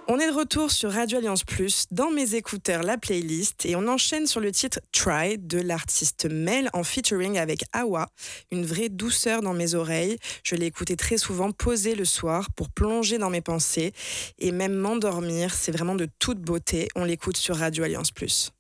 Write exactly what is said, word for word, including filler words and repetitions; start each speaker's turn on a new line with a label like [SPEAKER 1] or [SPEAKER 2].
[SPEAKER 1] On est de retour sur Radio Alliance Plus, dans mes écouteurs, la playlist, et on enchaîne sur le titre Try de l'artiste Mel en featuring avec Awa, une vraie douceur dans mes oreilles. Je l'ai écouté très souvent posé le soir pour plonger dans mes pensées et même m'endormir. C'est vraiment de toute beauté. On l'écoute sur Radio Alliance Plus.